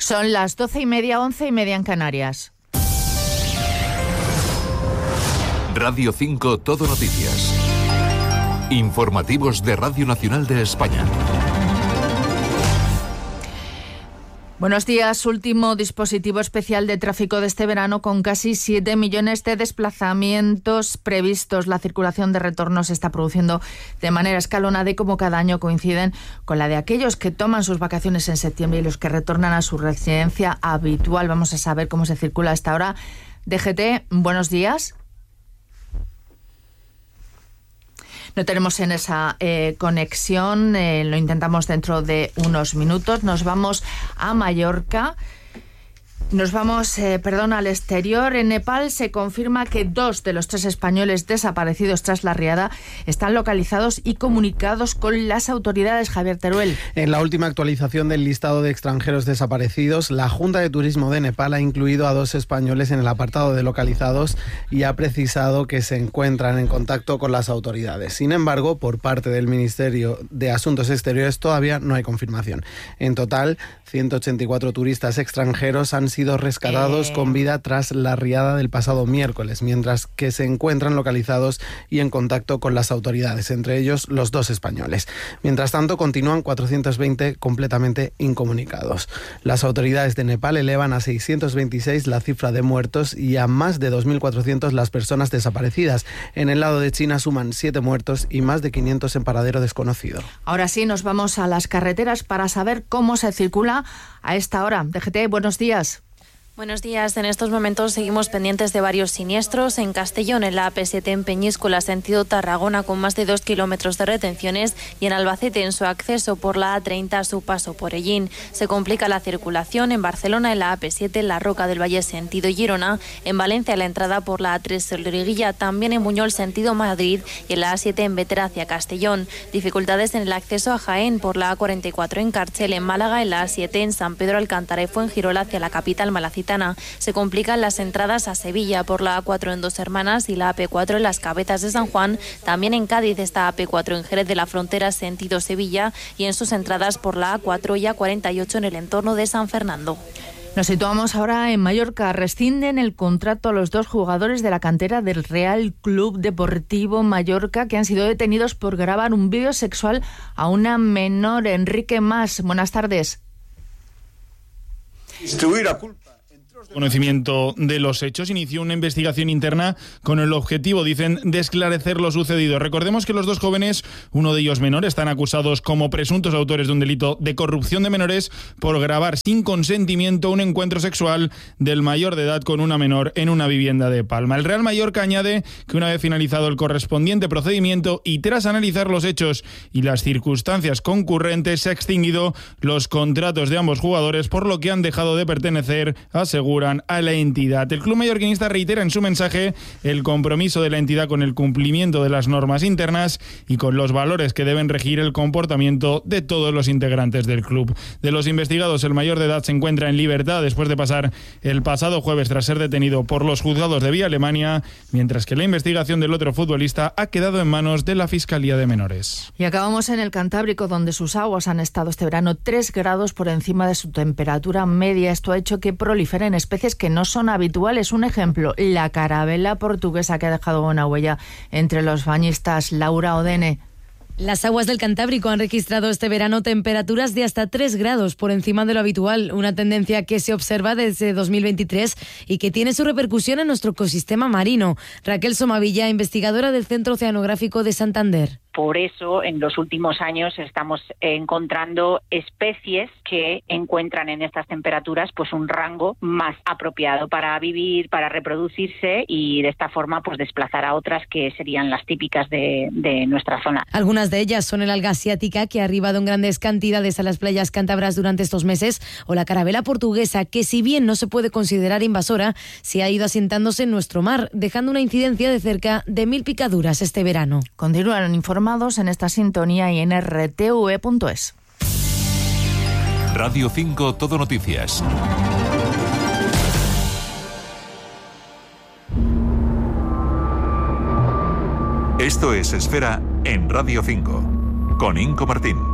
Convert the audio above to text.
Son las 12:30, 11:30 en Canarias. Radio 5 Todo Noticias. Informativos de Radio Nacional de España. Buenos días. Último dispositivo especial de tráfico de este verano con casi 7 millones de desplazamientos previstos. La circulación de retorno se está produciendo de manera escalonada y como cada año coinciden con la de aquellos que toman sus vacaciones en septiembre y los que retornan a su residencia habitual. Vamos a saber cómo se circula a esta hora. DGT, buenos días. No tenemos en esa conexión, lo intentamos dentro de unos minutos. Nos vamos a Mallorca. Nos vamos, al exterior. En Nepal se confirma que 2 de los 3 españoles desaparecidos tras la riada están localizados y comunicados con las autoridades. Javier Teruel. En la última actualización del listado de extranjeros desaparecidos, la Junta de Turismo de Nepal ha incluido a 2 españoles en el apartado de localizados y ha precisado que se encuentran en contacto con las autoridades. Sin embargo, por parte del Ministerio de Asuntos Exteriores todavía no hay confirmación. En total, 184 turistas extranjeros han sido rescatados con vida tras la riada del pasado miércoles, mientras que se encuentran localizados y en contacto con las autoridades, entre ellos los 2 españoles. Mientras tanto, continúan 420 completamente incomunicados. Las autoridades de Nepal elevan a 626 la cifra de muertos y a más de 2.400 las personas desaparecidas. En el lado de China suman 7 muertos y más de 500 en paradero desconocido. Ahora sí, nos vamos a las carreteras para saber cómo se circula a esta hora. DGT, buenos días. Buenos días. En estos momentos seguimos pendientes de varios siniestros. En Castellón, en la AP7 en Peñíscola, sentido Tarragona, con más de 2 kilómetros de retenciones, y en Albacete, en su acceso por la A30 a su paso por Ellín. Se complica la circulación en Barcelona, en la AP7, en la Roca del Valle, sentido Girona, en Valencia, la entrada por la A3 Loriguilla, también en Buñol, sentido Madrid, y en la A7 en Vetera hacia Castellón. Dificultades en el acceso a Jaén por la A44 en Cárcel, en Málaga, en la A7 en San Pedro Alcántara y Fuengirola hacia la capital malacitana. Se complican las entradas a Sevilla por la A4 en Dos Hermanas y la AP4 en Las Cabezas de San Juan. También en Cádiz está AP4 en Jerez de la Frontera sentido Sevilla y en sus entradas por la A4 y A48 en el entorno de San Fernando. Nos situamos ahora en Mallorca. Rescinden el contrato a los 2 jugadores de la cantera del Real Club Deportivo Mallorca que han sido detenidos por grabar un vídeo sexual a una menor. Enrique Mas, buenas tardes. Distribuir a culpa. Conocimiento de los hechos, inició una investigación interna con el objetivo, dicen, de esclarecer lo sucedido. Recordemos que los 2 jóvenes, uno de ellos menor, están acusados como presuntos autores de un delito de corrupción de menores por grabar sin consentimiento un encuentro sexual del mayor de edad con una menor en una vivienda de Palma. El Real Mallorca añade que una vez finalizado el correspondiente procedimiento y tras analizar los hechos y las circunstancias concurrentes, se ha extinguido los contratos de ambos jugadores, por lo que han dejado de pertenecer, aseguran, a la entidad. El club mallorquinista reitera en su mensaje el compromiso de la entidad con el cumplimiento de las normas internas y con los valores que deben regir el comportamiento de todos los integrantes del club. De los investigados, el mayor de edad se encuentra en libertad después de pasar el pasado jueves tras ser detenido por los juzgados de Vía Alemania, mientras que la investigación del otro futbolista ha quedado en manos de la Fiscalía de Menores. Y acabamos en el Cantábrico, donde sus aguas han estado este verano 3 grados por encima de su temperatura media. Esto ha hecho que proliferen especies que no son habituales. Un ejemplo, la carabela portuguesa, que ha dejado una huella entre los bañistas. Laura Odene. Las aguas del Cantábrico han registrado este verano temperaturas de hasta 3 grados por encima de lo habitual, una tendencia que se observa desde 2023 y que tiene su repercusión en nuestro ecosistema marino. Raquel Somavilla, investigadora del Centro Oceanográfico de Santander. Por eso, en los últimos años estamos encontrando especies que encuentran en estas temperaturas pues un rango más apropiado para vivir, para reproducirse y de esta forma pues desplazar a otras que serían las típicas de nuestra zona. Algunas de ellas son el alga asiática, que ha arribado en grandes cantidades a las playas cántabras durante estos meses, o la carabela portuguesa, que si bien no se puede considerar invasora, se ha ido asentándose en nuestro mar, dejando una incidencia de cerca de 1.000 picaduras este verano. Continúan informados en esta sintonía y en rtve.es. Radio 5 Todo Noticias. Esto es Esfera en Radio 5, con Inco Martín.